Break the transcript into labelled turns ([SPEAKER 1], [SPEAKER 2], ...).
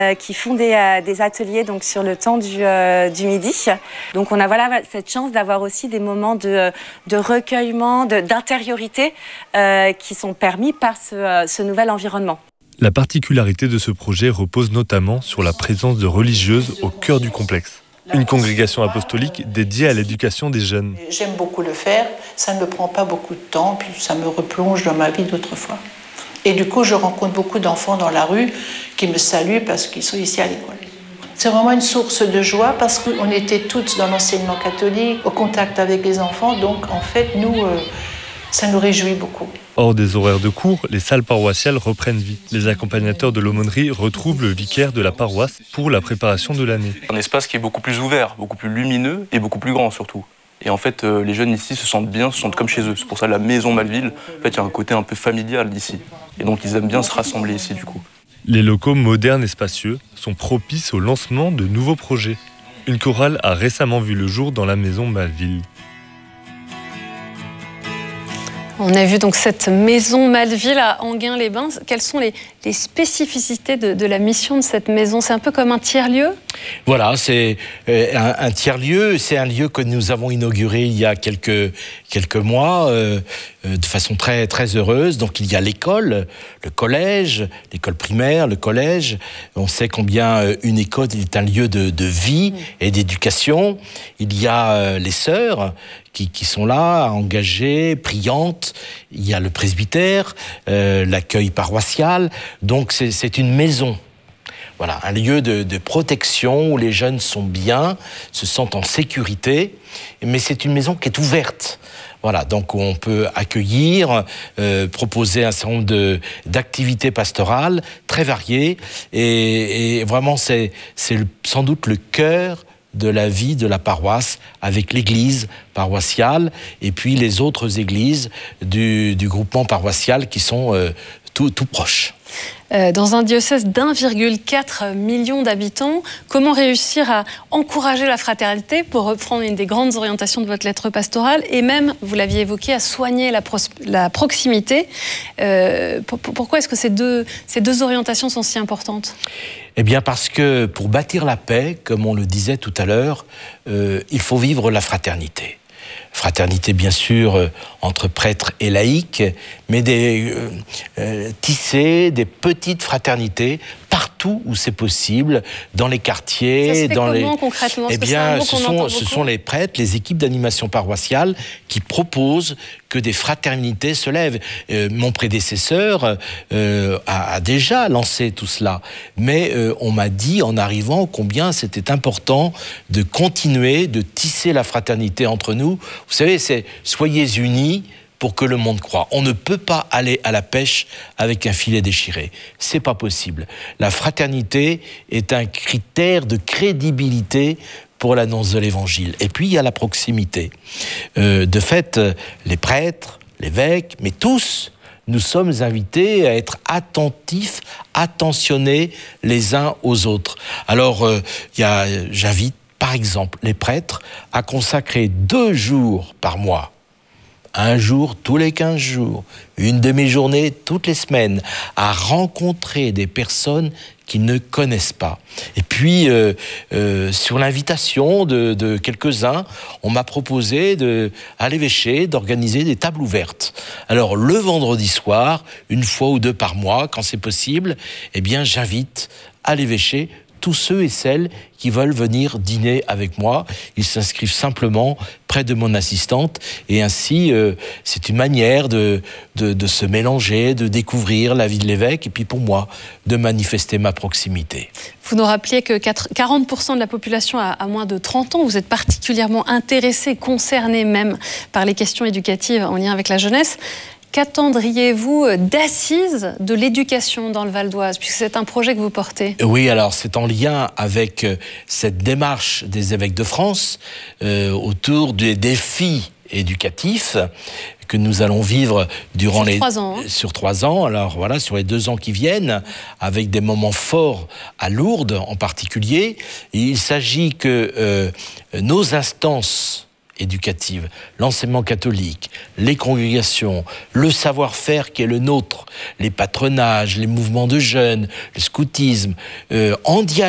[SPEAKER 1] qui font des ateliers donc, sur le temps du midi. Donc on a cette chance d'avoir aussi des moments de recueillement, d'intériorité qui sont permis par ce nouvel environnement.
[SPEAKER 2] La particularité de ce projet repose notamment sur la présence de religieuses au cœur du complexe. Une congrégation apostolique dédiée à l'éducation des jeunes.
[SPEAKER 3] J'aime beaucoup le faire, ça ne me prend pas beaucoup de temps, puis ça me replonge dans ma vie d'autrefois. Et du coup, je rencontre beaucoup d'enfants dans la rue qui me saluent parce qu'ils sont ici à l'école. C'est vraiment une source de joie parce qu'on était toutes dans l'enseignement catholique, au contact avec les enfants, donc en fait, ça nous réjouit beaucoup.
[SPEAKER 2] Hors des horaires de cours, les salles paroissiales reprennent vie. Les accompagnateurs de l'aumônerie retrouvent le vicaire de la paroisse pour la préparation de l'année.
[SPEAKER 4] Un espace qui est beaucoup plus ouvert, beaucoup plus lumineux et beaucoup plus grand surtout. Et en fait, les jeunes ici se sentent bien, se sentent comme chez eux. C'est pour ça la maison Malville, en fait, il y a un côté un peu familial d'ici. Et donc, ils aiment bien se rassembler ici, du coup.
[SPEAKER 2] Les locaux modernes et spacieux sont propices au lancement de nouveaux projets. Une chorale a récemment vu le jour dans la maison Malville.
[SPEAKER 5] On a vu donc cette maison Malville à Enghien-les-Bains. Quelles sont les spécificités de la mission de cette maison? C'est un peu comme un tiers-lieu?
[SPEAKER 6] Voilà, c'est un tiers-lieu. C'est un lieu que nous avons inauguré il y a quelques mois de façon très, très heureuse. Donc il y a l'école, le collège, l'école primaire, le collège. On sait combien une école est un lieu de vie et d'éducation. Il y a les sœurs qui sont là, engagées, priantes. Il y a le presbytère, l'accueil paroissial. Donc c'est une maison. Voilà, un lieu de protection où les jeunes sont bien, se sentent en sécurité, mais c'est une maison qui est ouverte. Voilà, donc on peut accueillir, proposer un certain nombre d'activités pastorales très variées, et vraiment c'est sans doute le cœur de la vie de la paroisse avec l'église paroissiale et puis les autres églises du groupement paroissial qui sont tout proches.
[SPEAKER 5] Dans un diocèse d'1,4 million d'habitants, comment réussir à encourager la fraternité, pour reprendre une des grandes orientations de votre lettre pastorale, et même, vous l'aviez évoqué, à soigner la proximité. Pourquoi est-ce que ces deux orientations sont si importantes?
[SPEAKER 6] Eh bien parce que pour bâtir la paix, comme on le disait tout à l'heure, il faut vivre la fraternité. Fraternité, bien sûr, entre prêtres et laïcs, mais tisser des petites fraternités partout où c'est possible, dans les quartiers.
[SPEAKER 5] Ça se fait comment concrètement?
[SPEAKER 6] Eh bien, ce sont les prêtres, les équipes d'animation paroissiale qui proposent que des fraternités se lèvent. Mon prédécesseur a déjà lancé tout cela, mais on m'a dit en arrivant combien c'était important de continuer de tisser la fraternité entre nous. Vous savez, c'est soyez unis pour que le monde croie. On ne peut pas aller à la pêche avec un filet déchiré. C'est pas possible. La fraternité est un critère de crédibilité pour l'annonce de l'Évangile. Et puis, il y a la proximité. De fait, les prêtres, l'évêque, mais tous, nous sommes invités à être attentifs, attentionnés les uns aux autres. Alors, j'invite, par exemple, les prêtres à consacrer 2 jours par mois, un jour tous les 15 jours, une demi-journée toutes les semaines, à rencontrer des personnes qu'ils ne connaissent pas. Et puis, sur l'invitation de quelques-uns, on m'a proposé à l'évêché d'organiser des tables ouvertes. Alors, le vendredi soir, 1 fois ou 2 par mois, quand c'est possible, eh bien, j'invite à l'évêché tous ceux et celles qui veulent venir dîner avec moi. Ils s'inscrivent simplement près de mon assistante et ainsi c'est une manière de se mélanger, de découvrir la vie de l'évêque et puis pour moi de manifester ma proximité.
[SPEAKER 5] Vous nous rappeliez que 40% de la population a moins de 30 ans. Vous êtes particulièrement intéressé, concerné même par les questions éducatives en lien avec la jeunesse. Qu'attendriez-vous d'assises de l'éducation dans le Val d'Oise, puisque c'est un projet que vous portez?
[SPEAKER 6] Oui, alors c'est en lien avec cette démarche des évêques de France autour des défis éducatifs que nous allons vivre durant sur 3 ans. Alors voilà, sur les 2 ans qui viennent, avec des moments forts à Lourdes en particulier. Et il s'agit que nos instances éducative, l'enseignement catholique, les congrégations, le savoir-faire qui est le nôtre, les patronages, les mouvements de jeunes, le scoutisme, en dialogue